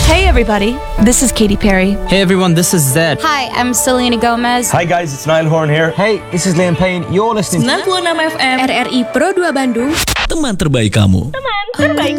Hey everybody, this is Katy Perry. Hey everyone, this is Zed. Hi, I'm Selena Gomez. Hi guys, it's Niall Horn here. Hey, this is Liam Payne. You're listening 96 FM RRI Pro 2 Bandung. Teman terbaik kamu. Teman terbaik